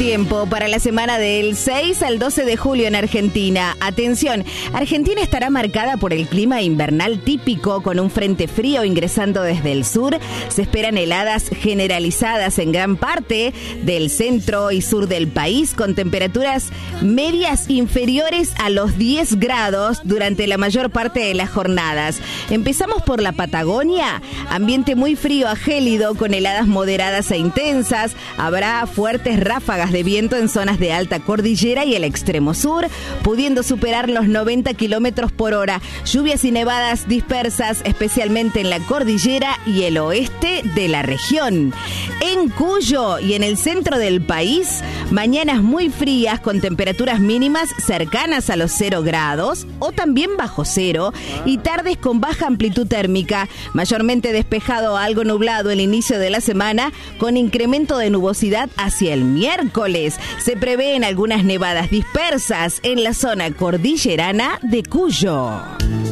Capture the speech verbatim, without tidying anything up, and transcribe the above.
tiempo para la semana del seis al doce de julio en Argentina. Atención, Argentina estará marcada por el clima invernal típico con un frente frío ingresando desde el sur. Se esperan heladas generalizadas en gran parte del centro y sur del país con temperaturas medias inferiores a los diez grados durante la mayor parte de las jornadas. Empezamos por la Patagonia, ambiente muy frío a gélido con heladas moderadas e intensas. Habrá fuertes ráfagas de viento en zonas de alta cordillera y el extremo sur, pudiendo superar los noventa kilómetros por hora. Lluvias y nevadas dispersas, especialmente en la cordillera y el oeste de la región. En Cuyo y en el centro del país, mañanas muy frías con temperaturas mínimas cercanas a los cero grados o también bajo cero y tardes con baja amplitud térmica, mayormente despejado o algo nublado el inicio de la semana con incremento de nubosidad hacia el miércoles. Se prevén algunas nevadas dispersas en la zona cordillerana de Cuyo.